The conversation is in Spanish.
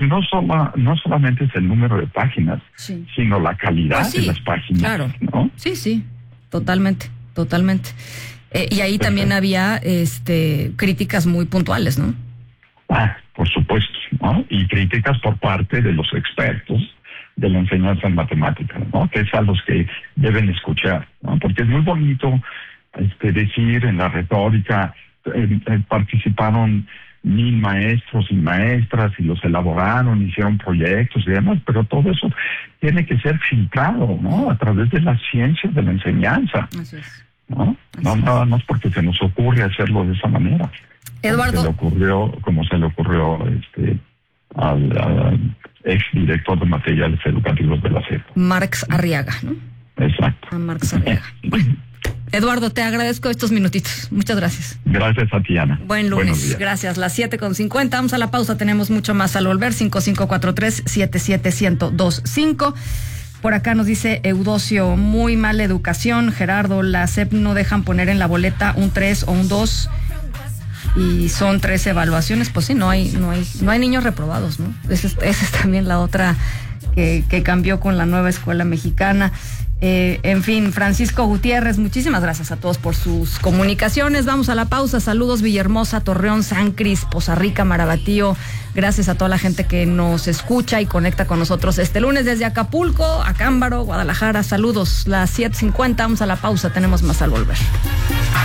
no solamente es el número de páginas, sino la calidad de las páginas. Claro. ¿No? Sí, totalmente. Y ahí también había críticas muy puntuales, ¿no? Por supuesto, ¿no? Y críticas por parte de los expertos de la enseñanza en matemáticas, ¿no? Que es a los que deben escuchar, ¿no? Porque es muy bonito decir en la retórica, participaron 1,000 maestros y maestras y los elaboraron, hicieron proyectos y demás, pero todo eso tiene que ser filtrado, ¿no? A través de las ciencias de la enseñanza. Así es. ¿No? No nada más porque se nos ocurre hacerlo de esa manera. Eduardo. Como se le ocurrió al ex director de materiales educativos de la SEP. Marx Arriaga, ¿no? Exacto. A Marx Arriaga. Bueno, Eduardo, te agradezco estos minutitos. Muchas gracias. Gracias a ti, Ana. Buen lunes. Gracias. Las 7:50. Vamos a la pausa. Tenemos mucho más al volver. 5543-77125. Por acá nos dice Eudocio, muy mala educación, Gerardo, la SEP no dejan poner en la boleta un 3 o un 2 y son 3 evaluaciones, pues sí, no hay niños reprobados, ¿no? Esa es también la otra que cambió con la nueva escuela mexicana. En fin, Francisco Gutiérrez, muchísimas gracias a todos por sus comunicaciones. Vamos a la pausa. Saludos Villahermosa, Torreón, San Cris, Poza Rica, Marabatío. Gracias a toda la gente que nos escucha y conecta con nosotros este lunes desde Acapulco, Acámbaro, Guadalajara. Saludos, las 7:50. Vamos a la pausa, tenemos más al volver.